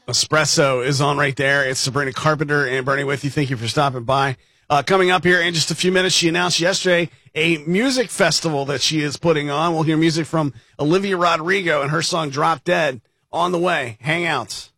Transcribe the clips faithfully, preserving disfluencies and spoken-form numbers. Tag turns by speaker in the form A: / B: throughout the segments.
A: Espresso is on right there. It's Sabrina Carpenter and Bernie with you. Thank you for stopping by. Uh, coming up here in just a few minutes, she announced yesterday a music festival that she is putting on. We'll hear music from Olivia Rodrigo and her song Drop Dead on the way. Hangouts.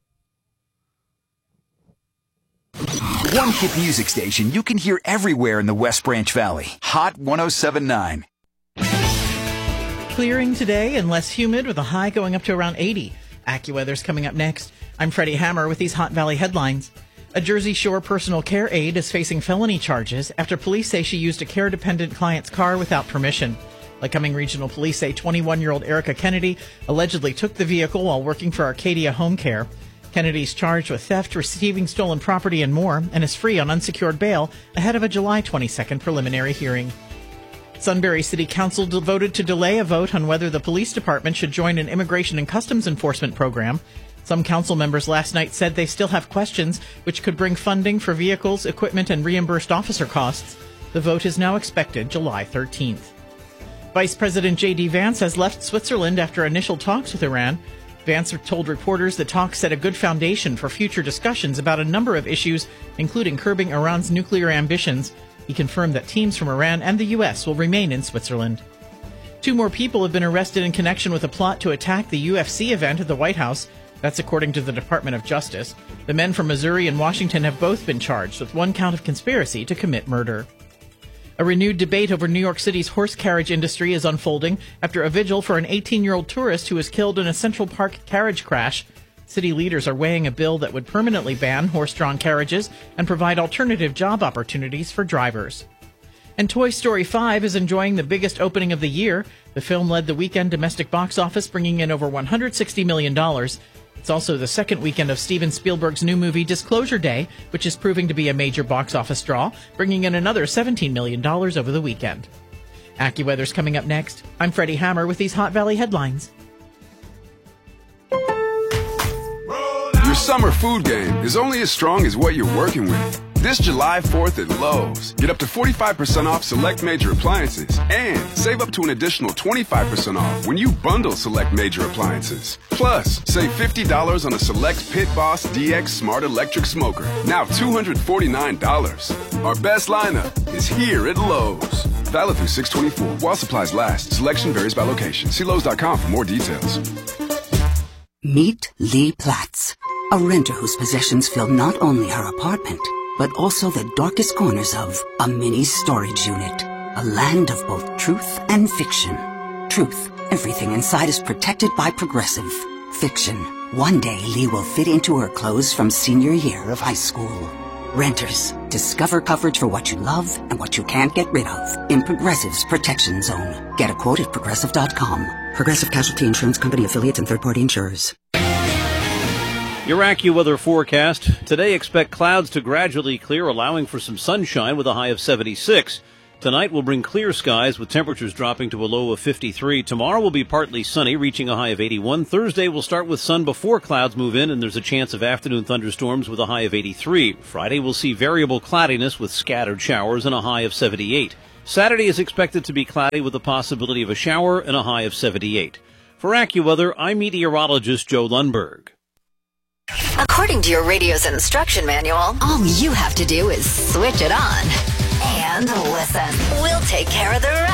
B: One hit music station you can hear everywhere in the West Branch Valley. Hot one oh seven point nine.
C: Clearing today and less humid with a high going up to around eighty. AccuWeather's coming up next. I'm Freddie Hammer with these Hot Valley headlines. A Jersey Shore personal care aide is facing felony charges after police say she used a care-dependent client's car without permission. Lycoming Regional Police say twenty-one-year-old Erica Kennedy allegedly took the vehicle while working for Arcadia Home Care. Kennedy's charged with theft, receiving stolen property, and more, and is free on unsecured bail ahead of a July twenty-second preliminary hearing. Sunbury City Council voted to delay a vote on whether the police department should join an immigration and customs enforcement program. Some council members last night said they still have questions which could bring funding for vehicles, equipment, and reimbursed officer costs. The vote is now expected July thirteenth. Vice President J D Vance has left Switzerland after initial talks with Iran. Vance told reporters the talks set a good foundation for future discussions about a number of issues, including curbing Iran's nuclear ambitions. He confirmed that teams from Iran and the U S will remain in Switzerland. Two more people have been arrested in connection with a plot to attack the U F C event at the White House. That's according to the Department of Justice. The men from Missouri and Washington have both been charged with one count of conspiracy to commit murder. A renewed debate over New York City's horse carriage industry is unfolding after a vigil for an eighteen-year-old tourist who was killed in a Central Park carriage crash. City leaders are weighing a bill that would permanently ban horse-drawn carriages and provide alternative job opportunities for drivers. And Toy Story five is enjoying the biggest opening of the year. The film led the weekend domestic box office, bringing in over one hundred sixty million dollars. It's also the second weekend of Steven Spielberg's new movie Disclosure Day, which is proving to be a major box office draw, bringing in another seventeen million dollars over the weekend. AccuWeather's coming up next. I'm Freddie Hammer with these Hot Valley headlines.
D: Your summer food game is only as strong as what you're working with. This July fourth at Lowe's, get up to forty-five percent off select major appliances and save up to an additional twenty-five percent off when you bundle select major appliances. Plus, save fifty dollars on a select Pit Boss D X Smart Electric Smoker, now two hundred forty-nine dollars. Our best lineup is here at Lowe's. Valid through six twenty-four while supplies last. Selection varies by location. See Lowe's dot com for more details.
E: Meet Lee Platts, a renter whose possessions fill not only her apartment, but also the darkest corners of a mini storage unit. A land of both truth and fiction. Truth, everything inside is protected by Progressive. Fiction, one day Lee will fit into her clothes from senior year of high school. Renters, discover coverage for what you love and what you can't get rid of in Progressive's Protection Zone. Get a quote at Progressive dot com. Progressive Casualty Insurance Company affiliates and third-party insurers.
F: Your AccuWeather forecast. Today, expect clouds to gradually clear, allowing for some sunshine with a high of seventy-six. Tonight will bring clear skies with temperatures dropping to a low of fifty-three. Tomorrow will be partly sunny, reaching a high of eighty-one. Thursday will start with sun before clouds move in, and there's a chance of afternoon thunderstorms with a high of eighty-three. Friday will see variable cloudiness with scattered showers and a high of seventy-eight. Saturday is expected to be cloudy with the possibility of a shower and a high of seventy-eight. For AccuWeather, I'm meteorologist Joe Lundberg.
G: According to your radio's instruction manual, all you have to do is switch it on and listen. We'll take care of the rest.